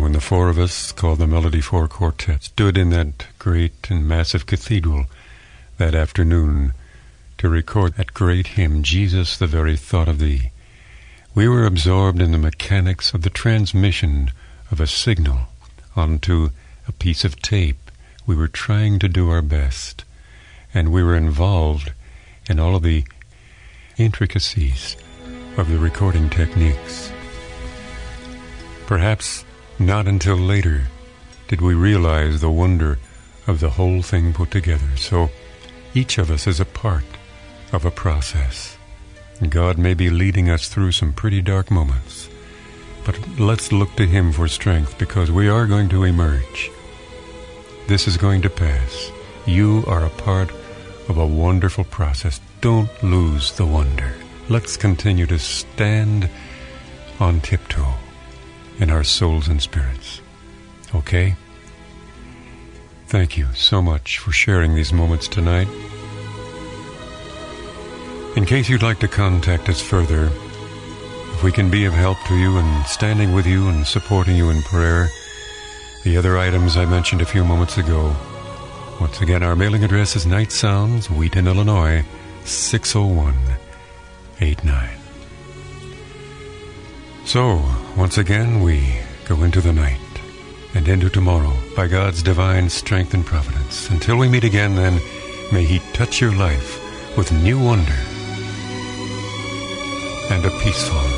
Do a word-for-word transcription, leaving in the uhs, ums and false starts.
when the four of us, called the Melody Four Quartet, stood in that great and massive cathedral that afternoon to record that great hymn, Jesus, the Very Thought of Thee. We were absorbed in the mechanics of the transmission of a signal onto a piece of tape. We were trying to do our best, and we were involved in all of the intricacies of the recording techniques. Perhaps not until later did we realize the wonder of the whole thing put together. So each of us is a part of a process. God may be leading us through some pretty dark moments, but let's look to Him for strength, because we are going to emerge. This is going to pass. You are a part of a wonderful process. Don't lose the wonder. Let's continue to stand on tiptoe in our souls and spirits. Okay? Thank you so much for sharing these moments tonight. In case you'd like to contact us further, if we can be of help to you and standing with you and supporting you in prayer, the other items I mentioned a few moments ago. Once again, our mailing address is Night Sounds, Wheaton, Illinois, six oh one eight nine. So, once again, we go into the night and into tomorrow by God's divine strength and providence. Until we meet again, then, may He touch your life with new wonder and a peaceful